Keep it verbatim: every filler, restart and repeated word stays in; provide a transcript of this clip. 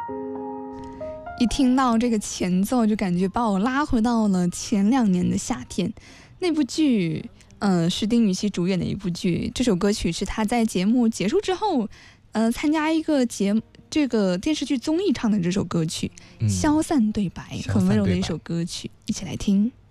一听到这个前奏，就感觉把我拉回到了前两年的夏天。那部剧，呃，是丁禹兮主演的一部剧。这首歌曲是他在节目结束之后，呃，参加一个节这个电视剧综艺唱的这首歌曲， 嗯消散对白， 消散很温柔的一对白首歌曲，一起来听。